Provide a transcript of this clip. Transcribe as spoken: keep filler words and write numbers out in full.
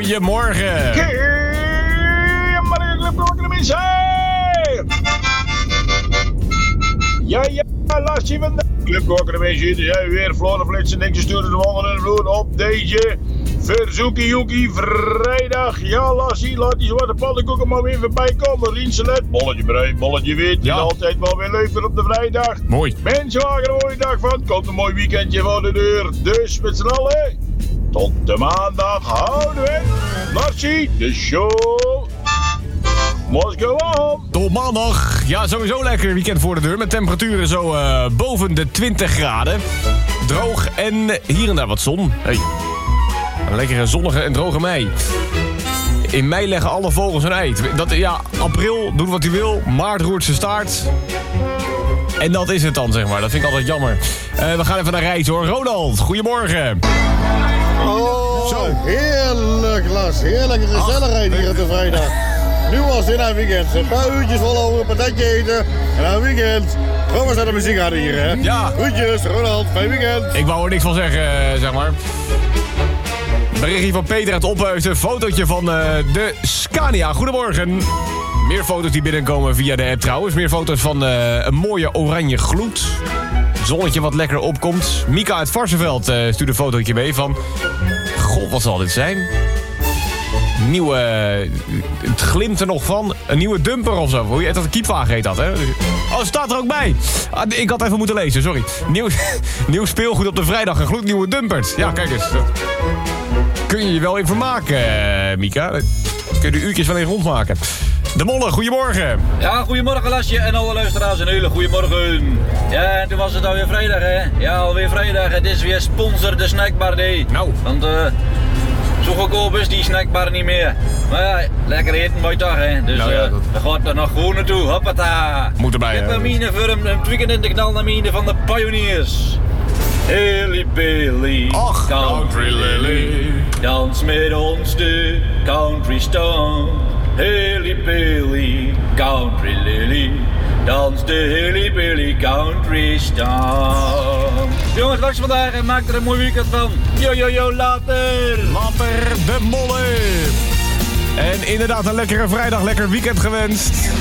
Goedemorgen. Goedemorgen, Club mensen. Ja, ja, Lassie van de Club mensen. Er zijn weer Floor Flits en niks sturen de wanden en de vloer op deze verzoekie joekie vrijdag. Ja, Lassie, laat die zwarte pannenkoeken maar weer voorbij komen. Rienselet, bolletje bruin, bolletje wit. Ja. Altijd wel weer leuk voor op de vrijdag. Mooi. Mensen maken er een mooie dag van. Komt een mooi weekendje voor de deur. Dus met z'n allen, tot de maandag houden we Lassie, de show. Must go on. Tot maandag. Ja, sowieso lekker weekend voor de deur. Met temperaturen zo uh, boven de twintig graden. Droog en hier en daar wat zon. Hey. Een lekkere zonnige en droge mei. In mei leggen alle vogels hun ei. Dat, ja, april doet wat hij wil. Maart roert zijn staart. En dat is het dan, zeg maar. Dat vind ik altijd jammer. Uh, we gaan even naar reis, hoor. Ronald, goedemorgen. Oh, zo. Heerlijk, Las. Heerlijke gezelligheid hier op de vrijdag. Nu was dit een weekend. Een paar uurtjes vol over een patatje eten. En een weekend. Gewoon eens naar de muziek aan hier, hè? Ja. Groetjes, Ronald. Fijn weekend. Ik wou er niks van zeggen, zeg maar. Berichtje van Peter uit Opheusden. Een fotootje van uh, de Scania. Goedemorgen. Meer foto's die binnenkomen via de app trouwens. Meer foto's van uh, een mooie oranje gloed. Zonnetje wat lekker opkomt. Mika uit Varsenveld uh, stuurde een fotootje mee van... God, wat zal dit zijn? Nieuwe... Uh, het glimt er nog van. Een nieuwe dumper of zo. Hoe heet dat? Een kiepwagen heet dat, hè? Oh, het staat er ook bij. Ah, ik had even moeten lezen, sorry. Nieuw, nieuw speelgoed op de vrijdag. Een gloednieuwe dumpert. Ja, kijk eens. Dat... Kun je je wel in vermaken, uh, Mika? Kun je de uurtjes wel in rondmaken. De Molle, goedemorgen. Ja, goedemorgen Lasje en alle luisteraars een hele goedemorgen. Ja, en toen was het alweer vrijdag, hè. Ja, alweer vrijdag. Het is weer sponsor de snackbar day. Nou. Want, eh... Uh, zo goedkoop is die snackbar niet meer. Maar ja, lekker eten bij dag, hè. Dus nou ja, uh, dat... we gaan er nog gewoon naartoe. Hoppata. Moet erbij, hè. Vitamine voor een, een weekend in de knalnamine van de Pioneers. Hilly Billy, Och, country lily, dans met ons de country stone. Hilly Billy, country lily, dans de Hilly Billy country stone. Jongens, langs vandaag en maak er een mooi weekend van. Yo, yo, yo, later. Later, de Molle. En inderdaad een lekkere vrijdag, lekker weekend gewenst.